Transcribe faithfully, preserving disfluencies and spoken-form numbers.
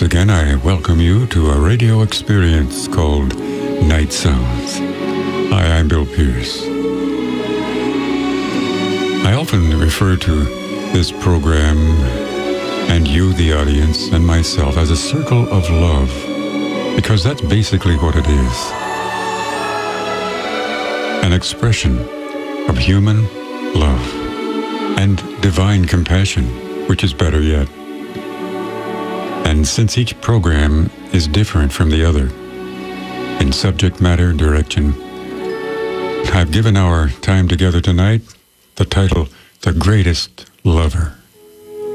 once again, I welcome you to a radio experience called Night Sounds. Hi, I'm Bill Pierce. I often refer to this program and you, the audience, and myself as a circle of love, because that's basically what it is. An expression of human love and divine compassion, which is better yet. And since each program is different from the other in subject matter, direction, I've given our time together tonight the title, The Greatest Lover.